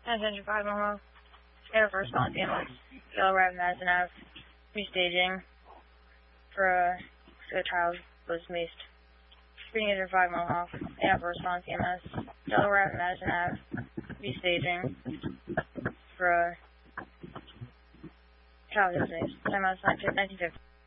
Attention 5 Mohawk. Air Force on EMS. Delaware Madison Ave. Restaging for the child was maced. Screening agent 5 Mohawk. Air Force on EMS. Delaware Madison Ave. Restaging for child was maced. Time out 1950.